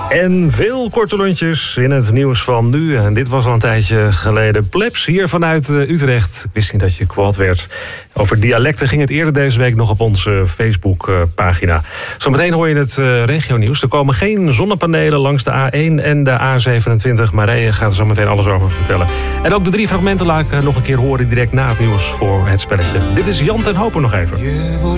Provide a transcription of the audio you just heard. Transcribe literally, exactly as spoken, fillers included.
En veel korte lontjes in het nieuws van nu. En dit was al een tijdje geleden. Plebs hier vanuit Utrecht. Ik wist niet dat je kwaad werd. Over dialecten ging het eerder deze week nog op onze Facebookpagina. Zometeen hoor je het uh, regionieuws. Er komen geen zonnepanelen langs de A één en de A zevenentwintig. Marije gaat er zo meteen alles over vertellen. En ook de drie fragmenten laat ik nog een keer horen direct na het nieuws voor het spelletje. Dit is Jan ten Hopen nog even.